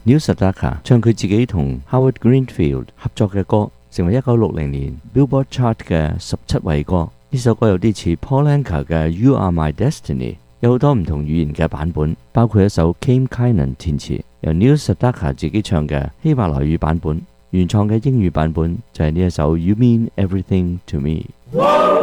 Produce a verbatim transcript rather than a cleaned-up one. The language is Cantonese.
Neil Sedaka 唱佢自己同 Howard Greenfield 合作嘅歌，成為一九六零年 Billboard Chart 嘅十七位歌。呢首歌有啲似 Paul Anka 嘅 You Are My Destiny， 有好多唔同語言嘅版本，包括一首 Cam Kynan 填詞，由 Neil Sedaka 自己唱嘅希伯來語版本，原創嘅英語版本就係呢一首 You Mean Everything to Me。